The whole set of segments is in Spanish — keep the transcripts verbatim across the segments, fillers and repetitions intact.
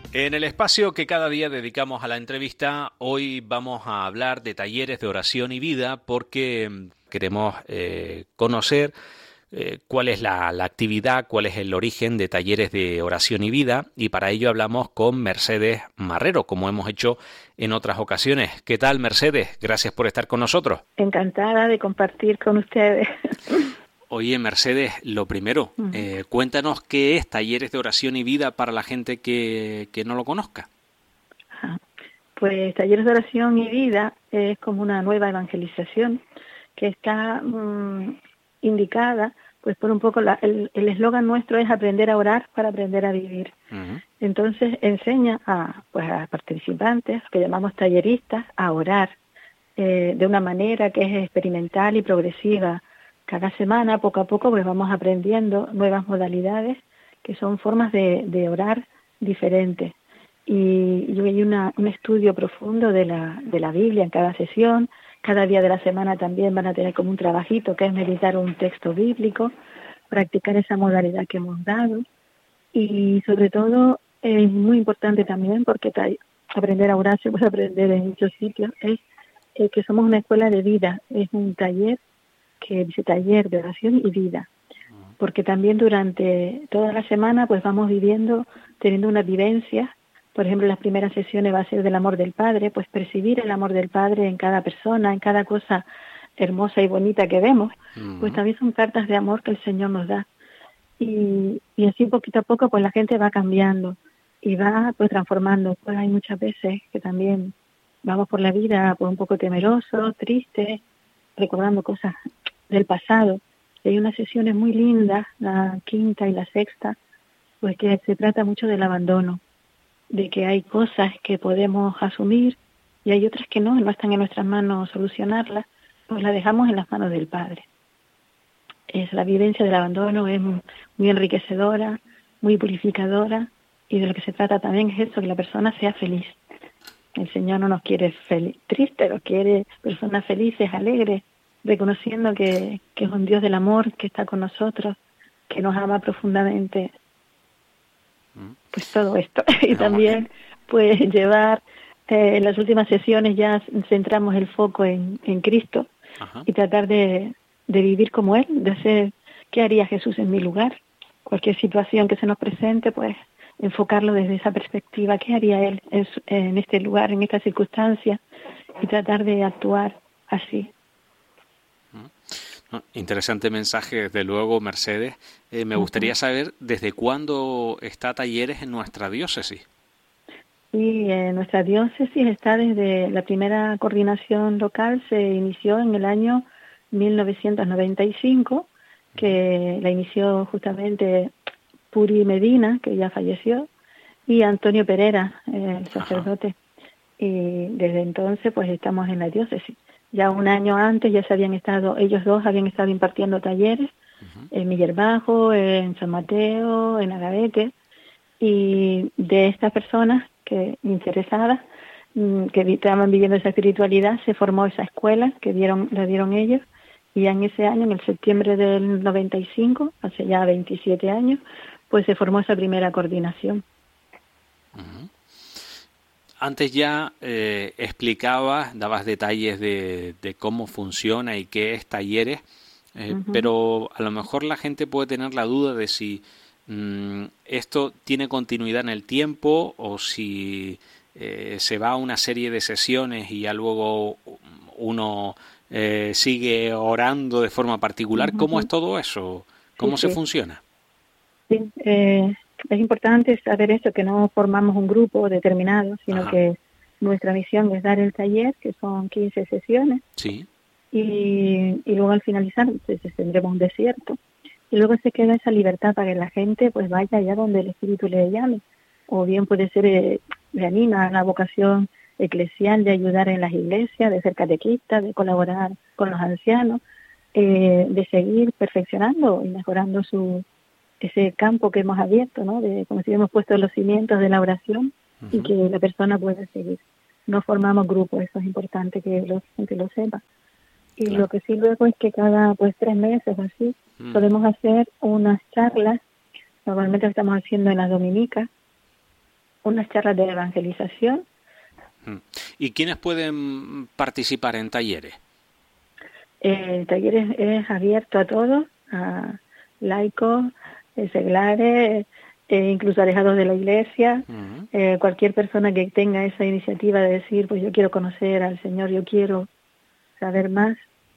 En el espacio que cada día dedicamos a la entrevista, hoy vamos a hablar de talleres de oración y vida porque queremos eh, conocer eh, cuál es la, la actividad, cuál es el origen de talleres de oración y vida, y para ello hablamos con Mercedes Marrero, como hemos hecho en otras ocasiones. ¿Qué tal, Mercedes? Gracias por estar con nosotros. Encantada de compartir con ustedes. Oye, Mercedes, lo primero, Uh-huh. eh, cuéntanos qué es Talleres de Oración y Vida para la gente que, que no lo conozca. Ajá. Pues Talleres de Oración y Vida es como una nueva evangelización que está mmm, indicada, pues por un poco, la, el eslogan nuestro es aprender a orar para aprender a vivir. Uh-huh. Entonces enseña a, pues, a participantes, que llamamos talleristas, a orar eh, de una manera que es experimental y progresiva. Cada semana, poco a poco, pues vamos aprendiendo nuevas modalidades que son formas de, de orar diferentes. Y, y hay una, un estudio profundo de la, de la Biblia en cada sesión. Cada día de la semana también van a tener como un trabajito que es meditar un texto bíblico, practicar esa modalidad que hemos dado. Y sobre todo, es muy importante también, porque aprender a orar se puede aprender en muchos sitios, es eh, que somos una escuela de vida, es un taller que dice taller de oración y vida, porque también durante toda la semana pues vamos viviendo, teniendo una vivencia. Por ejemplo, las primeras sesiones va a ser del amor del Padre, pues percibir el amor del Padre en cada persona, en cada cosa hermosa y bonita que vemos, uh-huh. Pues también son cartas de amor que el Señor nos da. Y, y así poquito a poco pues la gente va cambiando y va pues transformando. Pues hay muchas veces que también vamos por la vida pues un poco temerosos, tristes, recordando cosas del pasado. Hay unas sesiones muy lindas, la quinta y la sexta, pues que se trata mucho del abandono, de que hay cosas que podemos asumir y hay otras que no, no están en nuestras manos solucionarlas, pues las dejamos en las manos del Padre. Es la vivencia del abandono, es muy enriquecedora, muy purificadora, y de lo que se trata también es eso, que la persona sea feliz. El Señor no nos quiere fel- tristes, nos quiere personas felices, alegres, reconociendo que, que es un Dios del amor, que está con nosotros, que nos ama profundamente. Pues todo esto. Y también pues llevar, eh, en las últimas sesiones ya centramos el foco en, en Cristo. Ajá. Y tratar de, de vivir como Él, de hacer, ¿qué haría Jesús en mi lugar? Cualquier situación que se nos presente, pues enfocarlo desde esa perspectiva, ¿qué haría Él en, en este lugar, en esta circunstancia? Y tratar de actuar así. Interesante mensaje, desde luego, Mercedes. Eh, me gustaría saber desde cuándo está Talleres en nuestra diócesis. Sí, eh, nuestra diócesis está desde la primera coordinación local, se inició en el año mil novecientos noventa y cinco, que la inició justamente Puri Medina, que ya falleció, y Antonio Pereira, eh, el sacerdote. Ajá. Y desde entonces pues estamos en la diócesis. Ya un año antes ya se habían estado, ellos dos habían estado impartiendo talleres uh-huh. en Miller Bajo, en San Mateo, en Agavete, y de estas personas que interesadas, que estaban viviendo esa espiritualidad, se formó esa escuela que dieron, la dieron ellos, y ya en ese año, en el septiembre del noventa y cinco, hace ya veintisiete años, pues se formó esa primera coordinación. Uh-huh. Antes ya eh, explicabas, dabas detalles de, de cómo funciona y qué es Talleres, eh, uh-huh. pero a lo mejor la gente puede tener la duda de si mmm, esto tiene continuidad en el tiempo o si eh, se va a una serie de sesiones y ya luego uno eh, sigue orando de forma particular. Uh-huh. ¿Cómo es todo eso? ¿Cómo sí, se sí. funciona? Sí, eh... es importante saber esto, que no formamos un grupo determinado, sino Ajá. que nuestra misión es dar el taller, que son quince sesiones, sí. y, y luego al finalizar pues, tendremos un desierto, y luego se queda esa libertad para que la gente pues vaya allá donde el Espíritu le llame, o bien puede ser, eh, le anima a la vocación eclesial de ayudar en las iglesias, de ser catequista, de colaborar con los ancianos, eh, de seguir perfeccionando y mejorando su ese campo que hemos abierto, ¿no? De, como si hemos puesto los cimientos de la oración uh-huh. y que la persona pueda seguir. No formamos grupos, eso es importante que lo, que lo sepa. Y claro. Lo que sí luego es que cada pues tres meses o así uh-huh. podemos hacer unas charlas, normalmente lo estamos haciendo en las dominicas, unas charlas de evangelización. ¿Y quiénes pueden participar en talleres? El taller es, es abierto a todos, a laicos, eh, seglares, eh, incluso alejados de la iglesia. Uh-huh. eh, cualquier persona que tenga esa iniciativa de decir, pues yo quiero conocer al Señor, yo quiero saber más.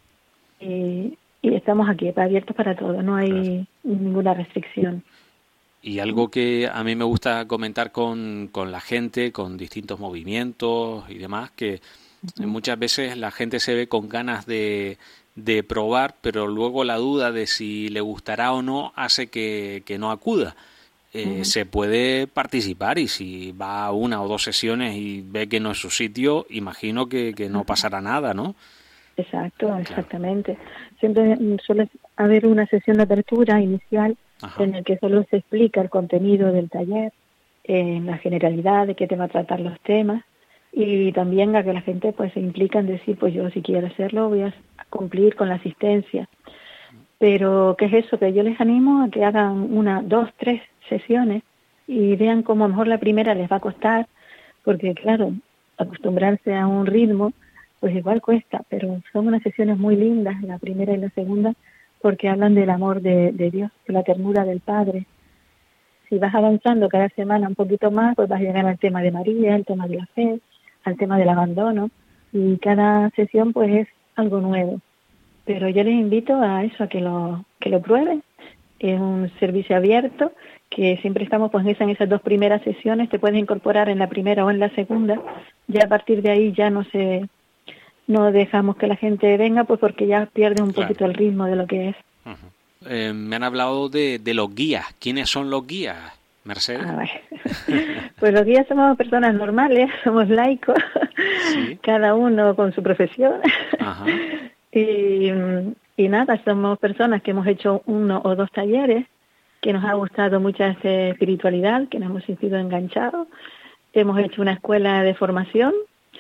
Y, y estamos aquí, abiertos para todo, no hay claro. ninguna restricción. Y algo que a mí me gusta comentar con, con la gente, con distintos movimientos y demás, que uh-huh. muchas veces la gente se ve con ganas de, de probar, pero luego la duda de si le gustará o no hace que, que no acuda. Eh, uh-huh. Se puede participar y si va a una o dos sesiones y ve que no es su sitio, imagino que, que no uh-huh. pasará nada, ¿no? Exacto, claro. Exactamente. Siempre suele haber una sesión de apertura inicial Ajá. en la que solo se explica el contenido del taller, en la generalidad de qué te va a tratar los temas, y también a que la gente pues se implica en decir, pues yo si quiero hacerlo voy a cumplir con la asistencia. Pero ¿qué es eso? Que yo les animo a que hagan una, dos, tres sesiones y vean cómo a lo mejor la primera les va a costar, porque claro, acostumbrarse a un ritmo pues igual cuesta, pero son unas sesiones muy lindas, la primera y la segunda, porque hablan del amor de, de Dios, de la ternura del Padre. Si vas avanzando cada semana un poquito más, pues vas a llegar al tema de María, al tema de la fe, al tema del abandono, y cada sesión pues es algo nuevo. Pero yo les invito a eso, a que lo que lo prueben. Es un servicio abierto, que siempre estamos pues en esas dos primeras sesiones, te puedes incorporar en la primera o en la segunda, ya a partir de ahí ya no se... no dejamos que la gente venga, pues porque ya pierde un claro. poquito el ritmo de lo que es. Uh-huh. Eh, me han hablado de, de los guías. ¿Quiénes son los guías, Mercedes? A ver. Pues los guías somos personas normales, somos laicos, ¿sí? Cada uno con su profesión. Uh-huh. y, y nada, somos personas que hemos hecho uno o dos talleres, que nos ha gustado mucha esta espiritualidad, que nos hemos sentido enganchados. Hemos hecho una escuela de formación,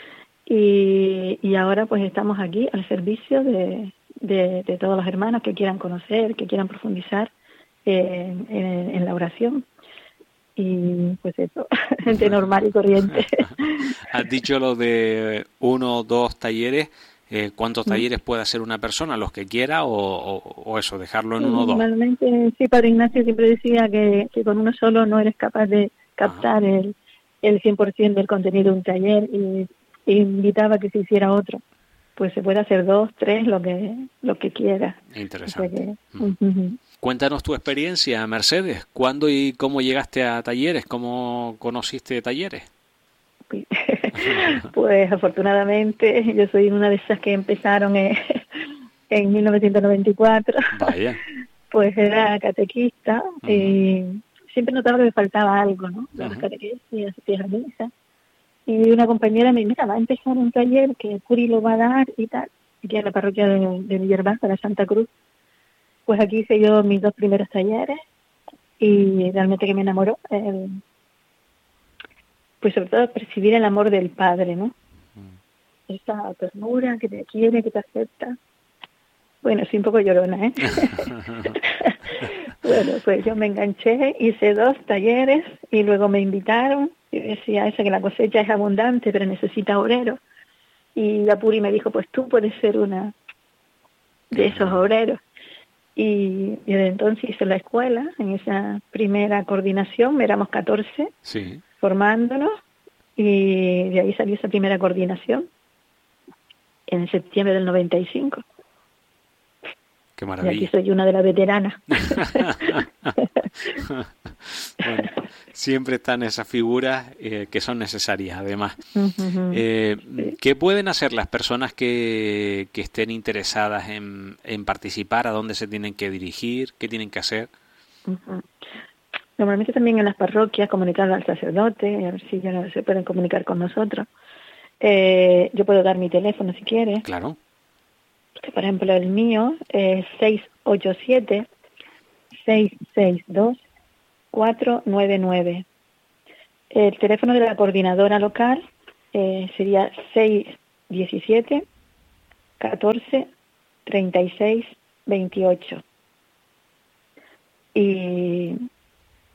Y, y ahora pues estamos aquí al servicio de, de, de todos los hermanos que quieran conocer, que quieran profundizar eh, en, en la oración. Y pues eso, gente normal y corriente. Has dicho lo de uno o dos talleres. Eh, ¿Cuántos talleres puede hacer una persona? ¿Los que quiera o, o, o eso, dejarlo en uno o dos? Normalmente, sí, Padre Ignacio siempre decía que, que con uno solo no eres capaz de captar Ajá. el, el cien por ciento del contenido de un taller y invitaba a que se hiciera otro. Pues se puede hacer dos, tres, lo que lo que quiera. Interesante. Que, mm. uh-huh. Cuéntanos tu experiencia, Mercedes. ¿Cuándo y cómo llegaste a talleres? ¿Cómo conociste talleres? Pues afortunadamente yo soy una de esas que empezaron en, en mil novecientos noventa y cuatro. Vaya. Pues era catequista uh-huh. y siempre notaba que me faltaba algo, ¿no? Las uh-huh. catequesis, asistir a misa. Y una compañera me dijo, mira, va a empezar un taller que Curi lo va a dar y tal, aquí en la parroquia de, de Villarbanca, de Santa Cruz. Pues aquí hice yo mis dos primeros talleres y realmente que me enamoró. El, pues sobre todo percibir el amor del Padre, ¿no? Mm. Esa ternura que te quiere, que te acepta. Bueno, sí, un poco llorona, ¿eh? Bueno, pues yo me enganché, hice dos talleres y luego me invitaron. Yo decía esa que la cosecha es abundante, pero necesita obreros. Y la Puri me dijo, pues tú puedes ser una de esos obreros. Y, y desde entonces hice la escuela, en esa primera coordinación, éramos catorce, sí. formándonos, y de ahí salió esa primera coordinación, en septiembre del noventa y cinco. Qué maravilla. Y aquí soy una de las veteranas. Bueno, siempre están esas figuras eh, que son necesarias, además. Uh-huh. Eh, sí. ¿Qué pueden hacer las personas que, que estén interesadas en, en participar? ¿A dónde se tienen que dirigir? ¿Qué tienen que hacer? Uh-huh. Normalmente también en las parroquias comunicar al sacerdote, a ver si ya se pueden comunicar con nosotros. Eh, yo puedo dar mi teléfono si quieres. Claro. Por ejemplo, el mío es seis ocho siete, seis seis dos, cuatro nueve nueve. El teléfono de la coordinadora local eh, sería seis diecisiete, catorce, treinta y seis, veintiocho. Y,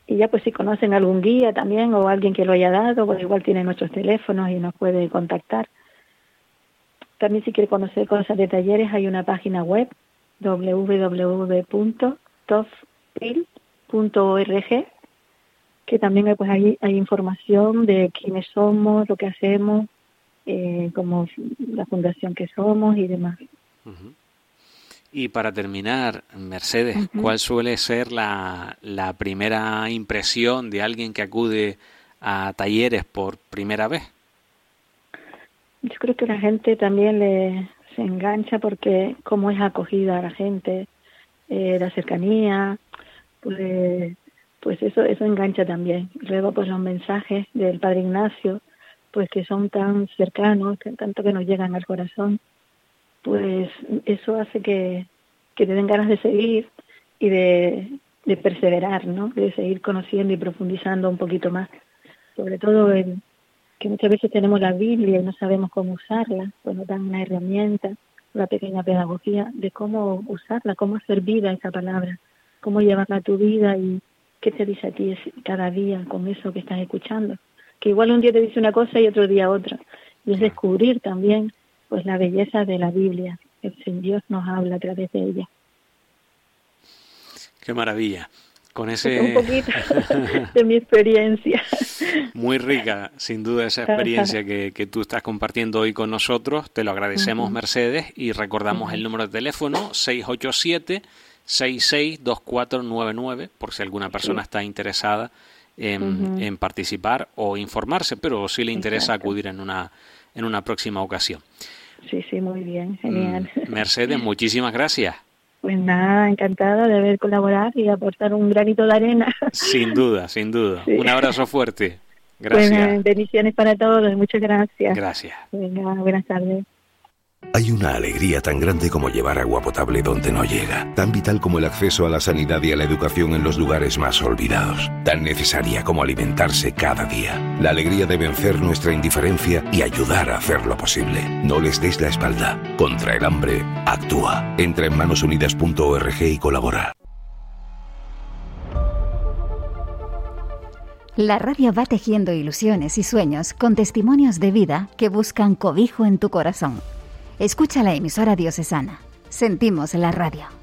y ya pues si conocen algún guía también o alguien que lo haya dado, pues igual tienen nuestros teléfonos y nos puede contactar. También si quiere conocer cosas de talleres hay una página web doble u doble u doble u punto tofpil punto org, que también pues ahí hay información de quiénes somos, lo que hacemos, eh, como la fundación que somos y demás. Uh-huh. Y para terminar, Mercedes, uh-huh. ¿cuál suele ser la, la primera impresión de alguien que acude a talleres por primera vez? Yo creo que la gente también le se engancha porque cómo es acogida la gente, eh, la cercanía, pues, pues eso eso engancha también. Luego pues los mensajes del Padre Ignacio, pues que son tan cercanos, que tanto que nos llegan al corazón, pues eso hace que, que te den ganas de seguir y de, de perseverar, ¿no? De seguir conociendo y profundizando un poquito más. Sobre todo en que muchas veces tenemos la Biblia y no sabemos cómo usarla, pues nos dan una herramienta, una pequeña pedagogía de cómo usarla, cómo hacer vida esa palabra, cómo llevarla a tu vida y qué te dice a ti cada día con eso que estás escuchando. Que igual un día te dice una cosa y otro día otra. Y es descubrir también pues la belleza de la Biblia, que Dios nos habla a través de ella. Qué maravilla. Con ese... Un poquito de mi experiencia. Muy rica, sin duda, esa experiencia que, que tú estás compartiendo hoy con nosotros. Te lo agradecemos, uh-huh. Mercedes, y recordamos uh-huh. el número de teléfono seis ocho siete, seis seis dos cuatro nueve nueve, por si alguna persona sí. está interesada en, uh-huh. en participar o informarse, pero si le interesa Exacto. acudir en una, en una próxima ocasión. Sí, sí, muy bien, genial. Mercedes, muchísimas gracias. Pues nada, encantada de haber colaborado y aportar un granito de arena. Sin duda, sin duda. Sí. Un abrazo fuerte. Gracias. Buenas bendiciones para todos, muchas gracias. Gracias. Venga, buenas tardes. Hay una alegría tan grande como llevar agua potable donde no llega, tan vital como el acceso a la sanidad y a la educación en los lugares más olvidados, tan necesaria como alimentarse cada día. La alegría de vencer nuestra indiferencia y ayudar a hacerlo posible. No les des la espalda. Contra el hambre, actúa. Entra en manos unidas punto org y colabora. La radio va tejiendo ilusiones y sueños con testimonios de vida que buscan cobijo en tu corazón. Escucha la emisora diocesana. Sentimos la radio.